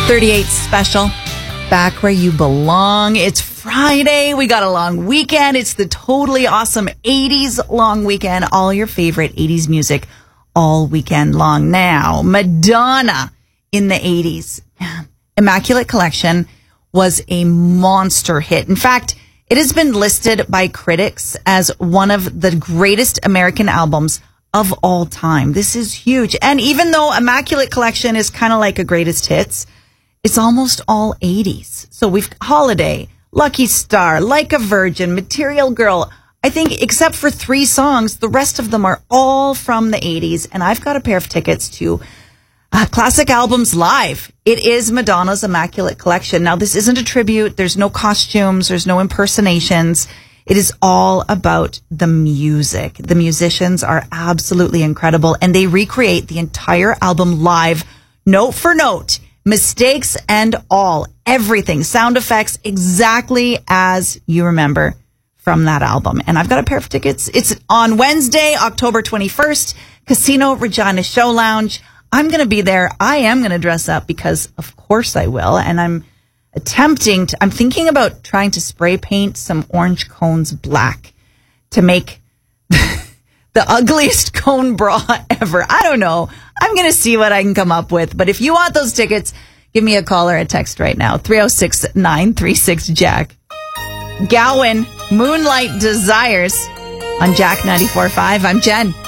38 special, back where you belong. It's Friday. We got a long weekend. It's the totally awesome 80s long weekend. All your favorite 80s music all weekend long. Now, Madonna in the 80s. Immaculate Collection was a monster hit. In fact, it has been listed by critics as one of the greatest American albums of all time. This is huge. And even though Immaculate Collection is kind of like a greatest hits, it's almost all 80s. So we've Holiday, Lucky Star, Like a Virgin, Material Girl. I think except for 3 songs, the rest of them are all from the 80s. And I've got a pair of tickets to Classic Albums Live. It is Madonna's Immaculate Collection. Now, this isn't a tribute. There's no costumes. There's no impersonations. It is all about the music. The musicians are absolutely incredible, and they recreate the entire album live, note for note. Mistakes and all, everything, sound effects, exactly as you remember from that album. And I've got a pair of tickets. It's on Wednesday, October 21st, Casino Regina Show Lounge. I'm going to be there. I am going to dress up because, of course, I will. And I'm thinking about trying to spray paint some orange cones black to make the ugliest cone bra ever. I don't know. I'm going to see what I can come up with. But if you want those tickets, give me a call or a text right now. 306-936-JACK. Gowan, Moonlight Desires on Jack 94.5. I'm Jen.